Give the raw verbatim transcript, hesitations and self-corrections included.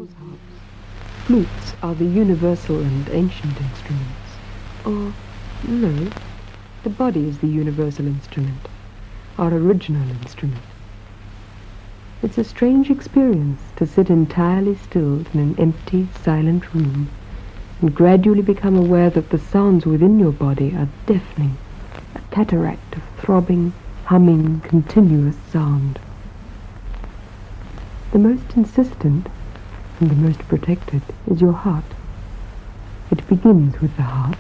Yours harps. Flutes are the universal and ancient instruments. Or, no, the body is the universal instrument, our original instrument. It's a strange experience to sit entirely still in an empty, silent room and gradually become aware that the sounds within your body are deafening, a cataract of throbbing, humming, continuous sound. The most insistent and the most protected is your heart. It begins with the heart.